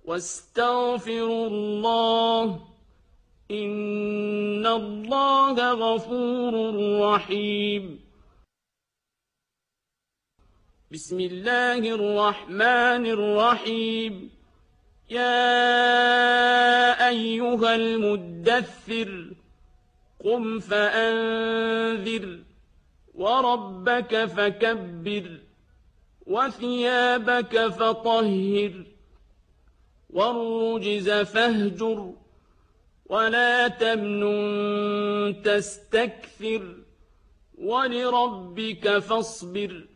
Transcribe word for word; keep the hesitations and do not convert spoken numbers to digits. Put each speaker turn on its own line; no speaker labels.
واستغفروا الله إن الله غفور رحيم. بسم الله الرحمن الرحيم. يا أيها المدثر قم فأنذر وربك فكبر وثيابك فطهر والرجز فاهجر ولا تمنن تستكثر ولربك فاصبر